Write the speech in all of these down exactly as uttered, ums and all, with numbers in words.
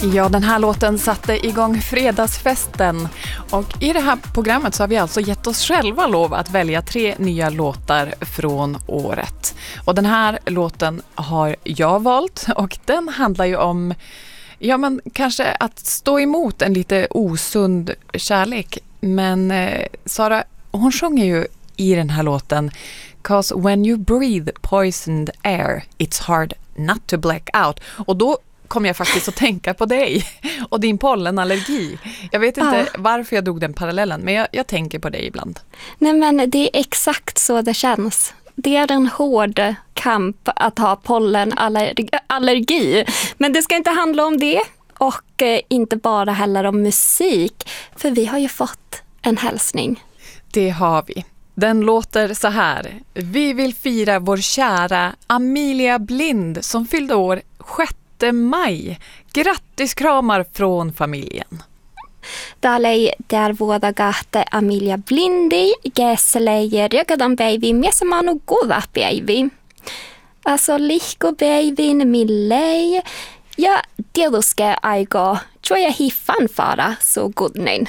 Ja, den här låten satte igång fredagsfesten och i det här programmet så har vi alltså gett oss själva lov att välja tre nya låtar från året. Och den här låten har jag valt och den handlar ju om, ja men kanske att stå emot en lite osund kärlek. Men eh, Sara, hon sjunger ju i den här låten "'Cause when you breathe poisoned air, it's hard not to black out." Och då kom jag faktiskt att tänka på dig och din pollenallergi. Jag vet inte ja. varför jag drog den parallellen, men jag, jag tänker på dig ibland. Nej, men det är exakt så det känns. Det är en hård kamp att ha pollenallergi. Men det ska inte handla om det och inte bara heller om musik. För vi har ju fått en hälsning. Det har vi. Den låter så här. Vi vill fira vår kära Amelia Blind som fyllde år sjätte maj. Grattis kramar från familjen. Dalej där våda gata Amelia Blindi gäslejer rögadan baby mesamano goda baby. Alltså liko babyn millej. Ja, det ska jag gå. Tror jag hiffan fara så godnin.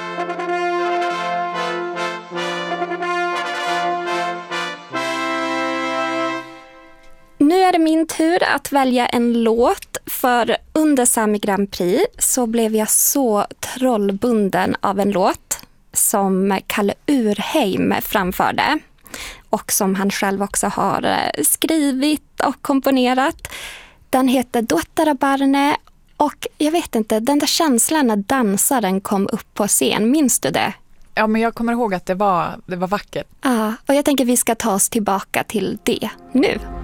Nu är det min tur att välja en låt, för under Sami Grand Prix så blev jag så trollbunden av en låt som Kalle Urheim framförde och som han själv också har skrivit och komponerat. Den heter Dottara Barne och jag vet inte, den där känslan när dansaren kom upp på scen, minns du det? Ja, men jag kommer ihåg att det var, det var vackert. Ja, och jag tänker vi ska ta oss tillbaka till det nu.